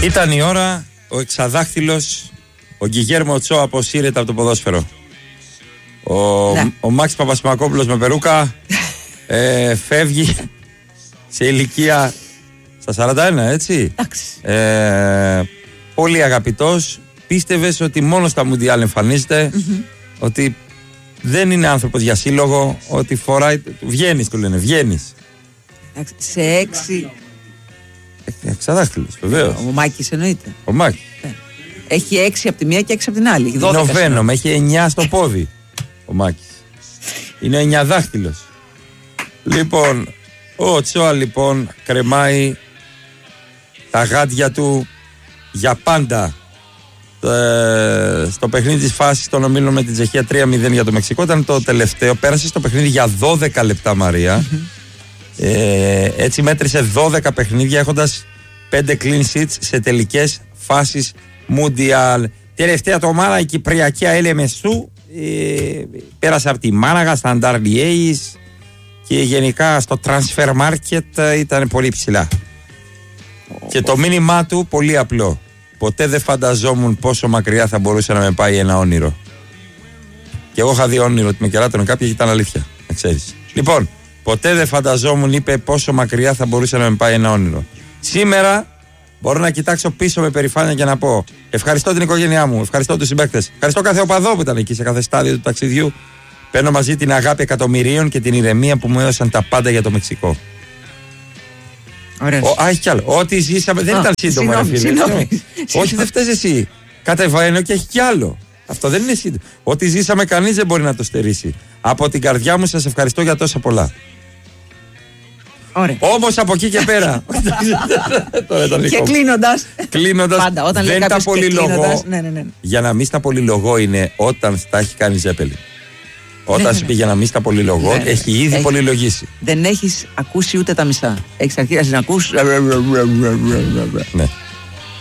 Ήταν η ώρα, ο εξαδάχτυλος, ο Γκιγέρμο Οτσόα αποσύρεται από το ποδόσφαιρο. Ο Μάκης Παπασημακόπουλος με περούκα φεύγει σε ηλικία στα 41, έτσι. Πολύ αγαπητός. Πίστευες ότι μόνο στα Μουντιάλ εμφανίζεται, ότι δεν είναι άνθρωπος για σύλλογο, ότι φοράει. Βγαίνεις, του λένε, βγαίνεις. Σε 6. Εξαδάχτυλος, βεβαίως. Ο Μάκης εννοείται. Ο Μάκης. Έχει 6 από τη μία και 6 από την άλλη. Είναι ο Βένομ, έχει 9 στο πόδι. Ο Μάκης. Είναι 9 δάχτυλος. Λοιπόν, ο Οτσόα λοιπόν κρεμάει τα γάντια του για πάντα. Στο παιχνίδι της φάσης των ομίλων με την Τσεχία 3-0 για το Μεξικό ήταν το τελευταίο. Πέρασε στο παιχνίδι για 12 λεπτά, Μαρία. Έτσι μέτρησε 12 παιχνίδια έχοντας 5 clean sheets σε τελικές φάσεις Mundial. Τελευταία εβδομάδα η Κυπριακή LMSU πέρασε από τη Μάλαγα, στα Ανταρλιέης και γενικά στο transfer market ήταν πολύ ψηλά. Και το μήνυμά του πολύ απλό. Ποτέ δεν φανταζόμουν πόσο μακριά θα μπορούσε να με πάει ένα όνειρο. Και εγώ είχα δει όνειρο ότι με κεράτωνε κάποιοι και ήταν αλήθεια. Να ξέρεις. Λοιπόν, ποτέ δεν φανταζόμουν, είπε, πόσο μακριά θα μπορούσε να με πάει ένα όνειρο. Σήμερα μπορώ να κοιτάξω πίσω με περηφάνεια και να πω ευχαριστώ την οικογένειά μου, ευχαριστώ τους συμπαίκτες, ευχαριστώ κάθε οπαδό που ήταν εκεί σε κάθε στάδιο του ταξιδιού. Παίρνω μαζί την αγάπη εκατομμυρίων και την ηρεμία που μου έδωσαν τα πάντα για το Μεξικό. Έχει κι άλλο. Ό,τι ζήσαμε. Δεν ήταν σύντομο, ρε φίλε. Όχι, δεν φταίς εσύ. Κατεβαίνω και έχει κι άλλο. Αυτό δεν είναι σύντομο. Ό,τι ζήσαμε, κανείς δεν μπορεί να το στερήσει. Από την καρδιά μου σας ευχαριστώ για τόσα πολλά. Όμως από εκεί και πέρα. Και κλείνοντας. Δεν τα πολυλογώ. Για να μην στα πολυλογώ είναι όταν τα έχει κάνει Ζέπελιν. Όταν σου πει για να μην στα πολυλογώ, έχει ήδη πολυλογήσει. Δεν έχεις ακούσει ούτε τα μισά. Έχεις αρχίσει να ακούς. Ναι.